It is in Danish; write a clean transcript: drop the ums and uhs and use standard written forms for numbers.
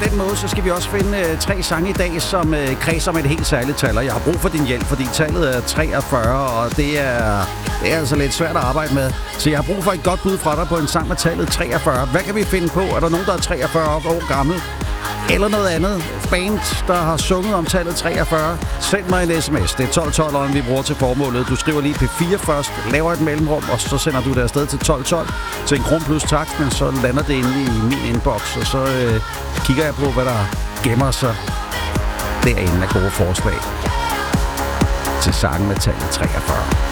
den måde, så skal vi også finde 3 sange i dag, som kredser om et helt særligt tal. Og jeg har brug for din hjælp, fordi tallet er 43, og det er altså lidt svært at arbejde med. Så jeg har brug for et godt bud fra dig på en sang med tallet 43. Hvad kan vi finde på? Er der nogen, der er 43 år gammel? Eller noget andet band, der har sunget om tallet 43? Send mig en sms. Det er 1212'eren, vi bruger til formålet. Du skriver lige P4 først, laver et mellemrum, og så sender du det afsted til 1212 til 1 kr plus takst, men så lander det inde i min inbox, og så kigger jeg på, hvad der gemmer sig derinde af gode forslag til sangen med tallet 43.